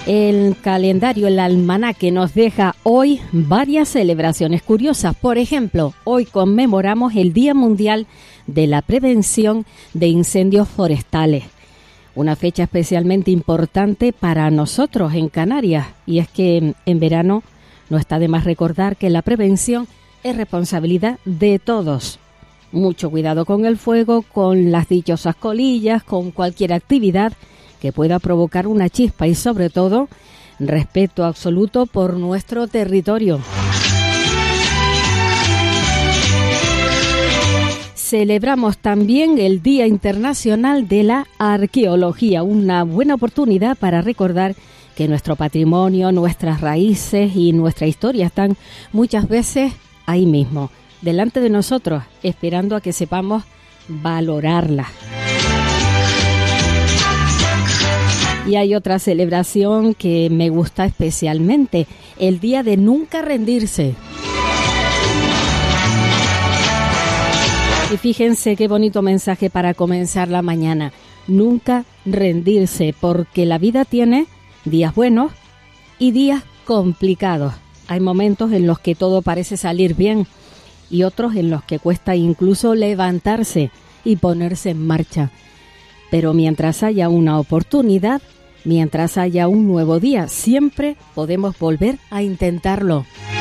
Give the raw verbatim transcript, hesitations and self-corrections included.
El calendario, el almanaque, nos deja hoy varias celebraciones curiosas. Por ejemplo, hoy conmemoramos el Día Mundial de la Prevención de Incendios Forestales. Una fecha especialmente importante para nosotros en Canarias. Y es que en verano no está de más recordar que la prevención es responsabilidad de todos. Mucho cuidado con el fuego, con las dichosas colillas, con cualquier actividad que pueda provocar una chispa y, sobre todo, respeto absoluto por nuestro territorio. Celebramos también el Día Internacional de la Arqueología, una buena oportunidad para recordar que nuestro patrimonio, nuestras raíces y nuestra historia están muchas veces ahí mismo, delante de nosotros, esperando a que sepamos valorarla. Y hay otra celebración que me gusta especialmente, el Día de Nunca Rendirse. Y fíjense qué bonito mensaje para comenzar la mañana. Nunca rendirse, porque la vida tiene días buenos y días complicados. Hay momentos en los que todo parece salir bien y otros en los que cuesta incluso levantarse y ponerse en marcha. Pero mientras haya una oportunidad, mientras haya un nuevo día, siempre podemos volver a intentarlo.